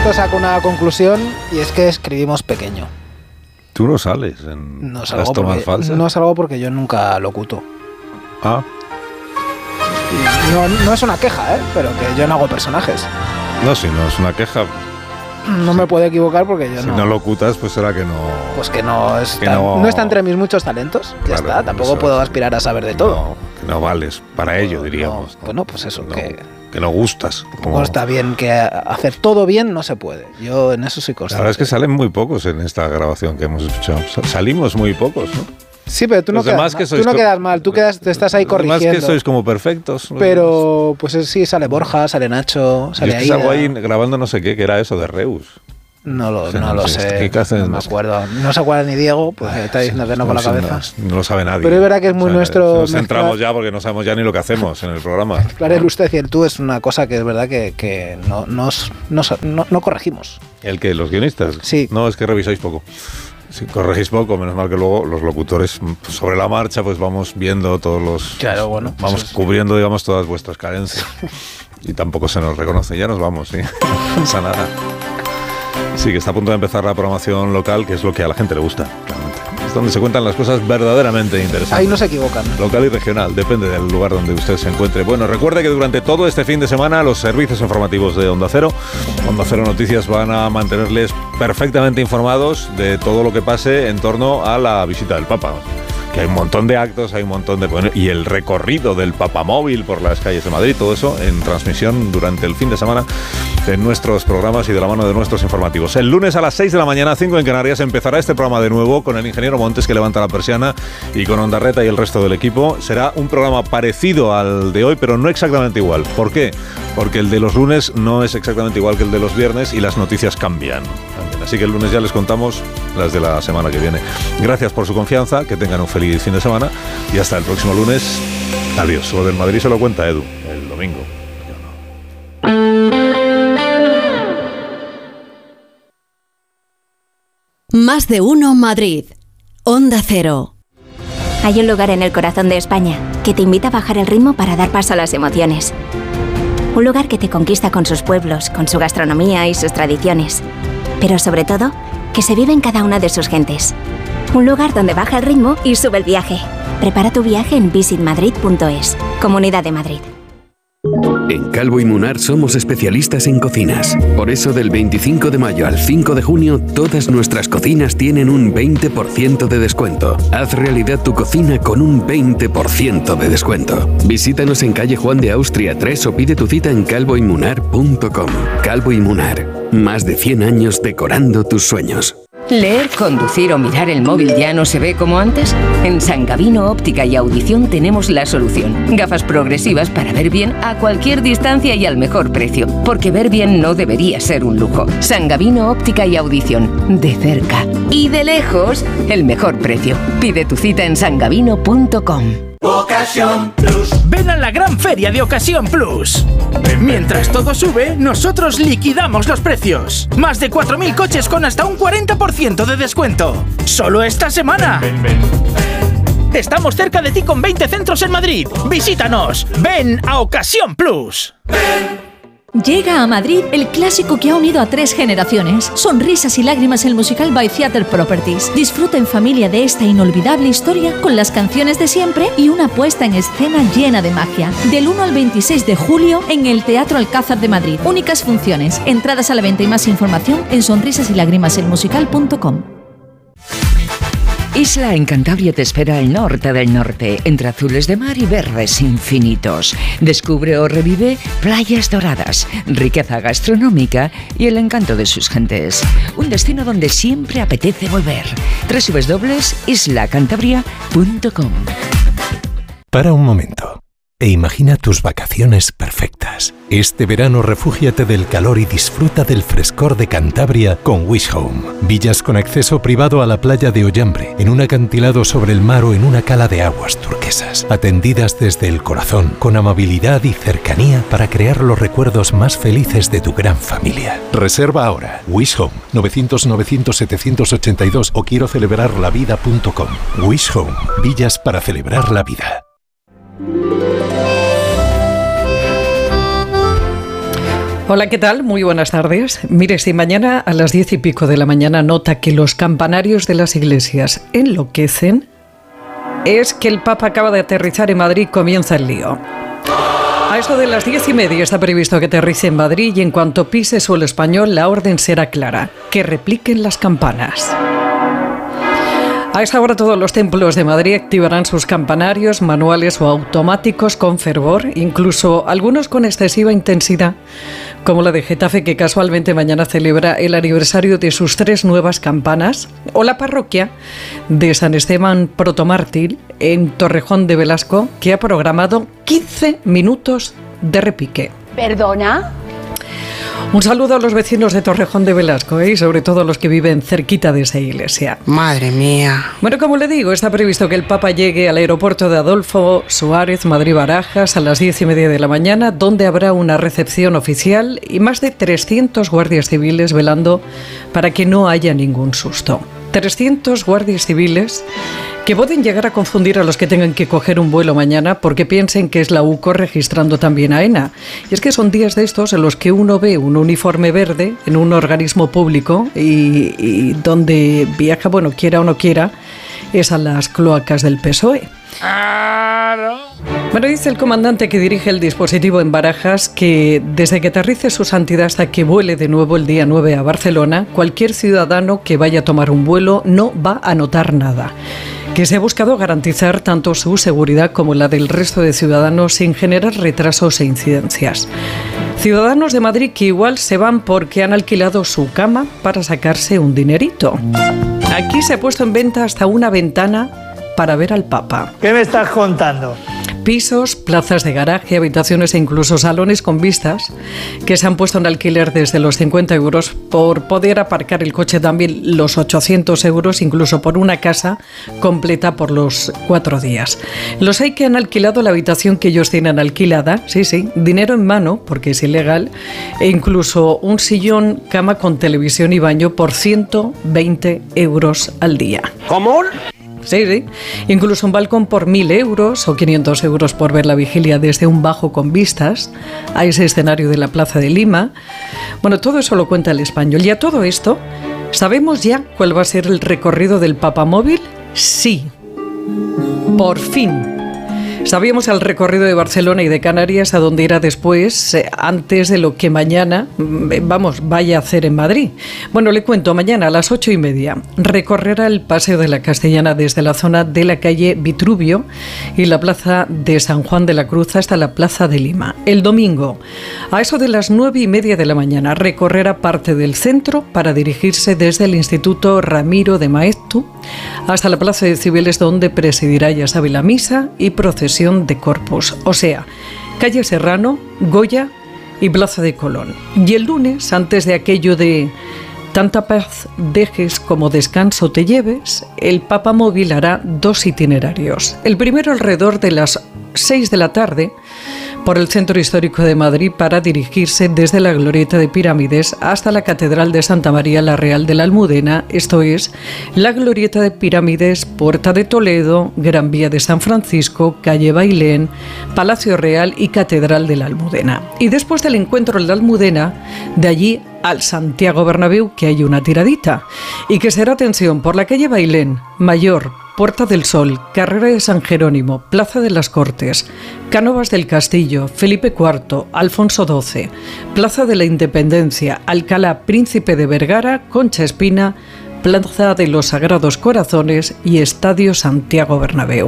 esto saco una conclusión y es que escribimos pequeño. Tú no sales en las tomas falsas. No salgo porque yo nunca locuto. Ah. No es una queja, pero que yo no hago personajes. No, si no es una queja. No me puedo equivocar porque yo si no locutas, pues será que no. Pues que no está entre mis muchos talentos. Ya está, tampoco puedo aspirar a saber de todo. No, que no vales para ello, diríamos. No, bueno, pues eso, que no gustas. Como está bien que hacer todo bien no se puede. Yo en eso soy constante. La verdad es que salen muy pocos en esta grabación que hemos escuchado. Salimos muy pocos, ¿no? Sí, pero tú no quedas mal, tú te estás ahí corrigiendo. Más que sois como perfectos. Pero pues sí, sale Borja, sale Nacho, sale Aida. Salgo ahí grabando no sé qué era eso de Reus. No lo sé, no me acuerdo. No se acuerda ni Diego, pues está diciendo que no con la cabeza. No lo sabe nadie. Pero es verdad que es muy nuestro... Nos centramos ya porque no sabemos ya ni lo que hacemos en el programa. Claro, el usted y el tú es una cosa que es verdad que no corregimos. ¿El que los guionistas? Sí. No, es que revisáis poco. Si corregís poco, menos mal que luego los locutores sobre la marcha pues vamos viendo todos los... Claro, bueno. Vamos cubriendo, digamos, todas vuestras carencias. Y tampoco se nos reconoce. Ya nos vamos, sí. No pasa nada. Sí, que está a punto de empezar la programación local, que es lo que a la gente le gusta, realmente. Es donde se cuentan las cosas verdaderamente interesantes. Ahí no se equivocan. Local y regional, depende del lugar donde usted se encuentre. Bueno, recuerde que durante todo este fin de semana los servicios informativos de Onda Cero Noticias van a mantenerles perfectamente informados de todo lo que pase en torno a la visita del Papa. Que hay un montón de actos, hay un montón de... Bueno, y el recorrido del Papamóvil por las calles de Madrid, todo eso en transmisión durante el fin de semana en nuestros programas y de la mano de nuestros informativos. El lunes a las 6 de la mañana, 5 en Canarias, empezará este programa de nuevo con el ingeniero Montes, que levanta la persiana, y con Ondarreta y el resto del equipo. Será un programa parecido al de hoy, pero no exactamente igual. ¿Por qué? Porque el de los lunes no es exactamente igual que el de los viernes y las noticias cambian. Así que el lunes ya les contamos las de la semana que viene. Gracias por su confianza, que tengan un feliz fin de semana y hasta el próximo lunes. Adiós. Lo del Madrid se lo cuenta Edu el domingo. Yo no. Más de uno Madrid. Onda Cero. Hay un lugar en el corazón de España que te invita a bajar el ritmo para dar paso a las emociones. Un lugar que te conquista con sus pueblos, con su gastronomía y sus tradiciones. Pero sobre todo, que se vive en cada una de sus gentes. Un lugar donde baja el ritmo y sube el viaje. Prepara tu viaje en visitmadrid.es. Comunidad de Madrid. En Calvo y Munar somos especialistas en cocinas. Por eso del 25 de mayo al 5 de junio, todas nuestras cocinas tienen un 20% de descuento. Haz realidad tu cocina con un 20% de descuento. Visítanos en calle Juan de Austria 3 o pide tu cita en calvoymunar.com. Calvo y Munar, más de 100 años decorando tus sueños. ¿Leer, conducir o mirar el móvil ya no se ve como antes? En San Gabino Óptica y Audición tenemos la solución. Gafas progresivas para ver bien a cualquier distancia y al mejor precio. Porque ver bien no debería ser un lujo. San Gabino Óptica y Audición. De cerca y de lejos, el mejor precio. Pide tu cita en sangabino.com. Ocasión Plus. Ven a la gran feria de Ocasión Plus. Mientras todo sube, nosotros liquidamos los precios. Más de 4.000 coches con hasta un 40% de descuento. Solo esta semana. Estamos cerca de ti con 20 centros en Madrid. Visítanos. Ven a Ocasión Plus. Llega a Madrid el clásico que ha unido a 3 generaciones. Sonrisas y lágrimas, el musical by Theatre Properties. Disfruta en familia de esta inolvidable historia con las canciones de siempre y una puesta en escena llena de magia. Del 1 al 26 de julio en el Teatro Alcázar de Madrid. Únicas funciones. Entradas a la venta y más información en sonrisasylágrimaselmusical.com. Isla en Cantabria te espera al norte del norte, entre azules de mar y verdes infinitos. Descubre o revive playas doradas, riqueza gastronómica y el encanto de sus gentes. Un destino donde siempre apetece volver. www.islacantabria.com. Para un momento e imagina tus vacaciones perfectas. Este verano refúgiate del calor y disfruta del frescor de Cantabria con Wish Home. Villas con acceso privado a la playa de Ollambre, en un acantilado sobre el mar o en una cala de aguas turquesas. Atendidas desde el corazón, con amabilidad y cercanía para crear los recuerdos más felices de tu gran familia. Reserva ahora. Wish Home, 900-900-782 o quiero celebrarlavida.com. Wish Home, villas para celebrar la vida. Hola, ¿qué tal? Muy buenas tardes. Mire, si mañana a las 10 y pico de la mañana nota que los campanarios de las iglesias enloquecen, es que el Papa acaba de aterrizar en Madrid, comienza el lío. A eso de las 10:30 está previsto que aterrice en Madrid y en cuanto pise suelo español, la orden será clara: que repliquen las campanas. A esa hora todos los templos de Madrid activarán sus campanarios manuales o automáticos con fervor, incluso algunos con excesiva intensidad, como la de Getafe, que casualmente mañana celebra el aniversario de sus 3 nuevas campanas, o la parroquia de San Esteban Protomártir en Torrejón de Velasco, que ha programado 15 minutos de repique. ¿Perdona? Un saludo a los vecinos de Torrejón de Velasco y sobre todo a los que viven cerquita de esa iglesia. Madre mía. Bueno, como le digo, está previsto que el Papa llegue al aeropuerto de Adolfo Suárez, Madrid-Barajas, a las 10:30 de la mañana, donde habrá una recepción oficial y más de 300 guardias civiles velando para que no haya ningún susto. 300 guardias civiles que pueden llegar a confundir a los que tengan que coger un vuelo mañana porque piensen que es la UCO registrando también a AENA. Y es que son días de estos en los que uno ve un uniforme verde en un organismo público y donde viaja, bueno, quiera o no quiera, es a las cloacas del PSOE. Bueno, dice el comandante que dirige el dispositivo en Barajas que desde que aterrice su santidad hasta que vuele de nuevo el día 9 a Barcelona, cualquier ciudadano que vaya a tomar un vuelo no va a notar nada. Que se ha buscado garantizar tanto su seguridad como la del resto de ciudadanos sin generar retrasos e incidencias. Ciudadanos de Madrid que igual se van porque han alquilado su cama para sacarse un dinerito. Aquí se ha puesto en venta hasta una ventana para ver al Papa. ¿Qué me estás contando? Pisos, plazas de garaje, habitaciones e incluso salones con vistas que se han puesto en alquiler desde los 50 euros por poder aparcar el coche, también los 800 euros, incluso por una casa completa por los 4 días. Los hay que han alquilado la habitación que ellos tienen alquilada, sí, dinero en mano, porque es ilegal, e incluso un sillón, cama con televisión y baño por 120 euros al día. ¿Cómo? Sí. Incluso un balcón por 1.000 euros o 500 euros por ver la vigilia desde un bajo con vistas a ese escenario de la Plaza de Lima. Bueno, todo eso lo cuenta El Español. Y a todo esto, ¿sabemos ya cuál va a ser el recorrido del Papa Móvil? Sí. Por fin. Sabíamos el recorrido de Barcelona y de Canarias, a donde irá después, antes de lo que mañana, vaya a hacer en Madrid. Bueno, le cuento, mañana a las 8:30 recorrerá el Paseo de la Castellana desde la zona de la calle Vitruvio y la plaza de San Juan de la Cruz hasta la Plaza de Lima. El domingo, a eso de las 9:30 de la mañana, recorrerá parte del centro para dirigirse desde el Instituto Ramiro de Maeztu hasta la Plaza de Cibeles, donde presidirá, ya sabe, la misa y procesión de Corpus, o sea, calle Serrano, Goya y Plaza de Colón. Y el lunes, antes de aquello de tanta paz dejes como descanso te lleves, el Papa Móvil hará 2 itinerarios. El primero alrededor de las 6 de la tarde por el Centro Histórico de Madrid para dirigirse desde la Glorieta de Pirámides hasta la Catedral de Santa María la Real de la Almudena, esto es, la Glorieta de Pirámides, Puerta de Toledo, Gran Vía de San Francisco, Calle Bailén, Palacio Real y Catedral de la Almudena. Y después del encuentro en la Almudena, de allí al Santiago Bernabéu, que hay una tiradita, y que será atención por la calle Bailén, Mayor, Puerta del Sol, Carrera de San Jerónimo, Plaza de las Cortes, Cánovas del Castillo, Felipe IV, Alfonso XII, Plaza de la Independencia, Alcalá Príncipe de Vergara, Concha Espina, Plaza de los Sagrados Corazones y Estadio Santiago Bernabéu.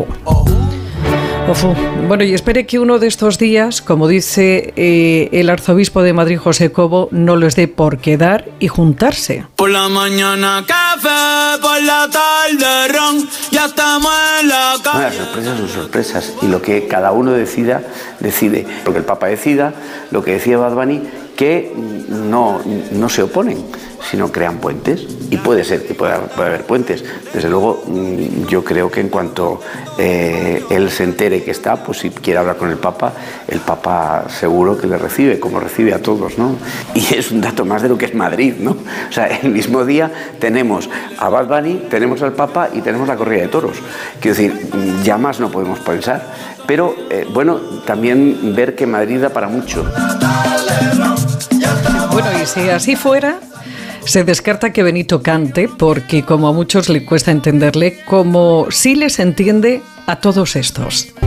Bueno, y espere que uno de estos días, como dice el arzobispo de Madrid, José Cobo, no les dé por quedar y juntarse. Por la mañana café, por la tarde ron, ya estamos en la calle. Las sorpresas son sorpresas y lo que cada uno decide. Lo que el Papa decida, lo que decía Bad Bunny, que no se oponen, sino crean puentes. Y puede ser que puede haber puentes. Desde luego, yo creo que en cuanto él se entere que está, pues si quiere hablar con el Papa seguro que le recibe, como recibe a todos, ¿no? Y es un dato más de lo que es Madrid, ¿no? O sea, el mismo día tenemos a Bad Bunny, tenemos al Papa y tenemos la corrida de toros. Quiero decir, ya más no podemos pensar. Pero, bueno, también ver que Madrid da para mucho. Bueno, y si así fuera, se descarta que Benito cante, porque como a muchos le cuesta entenderle, como sí les entiende a todos estos.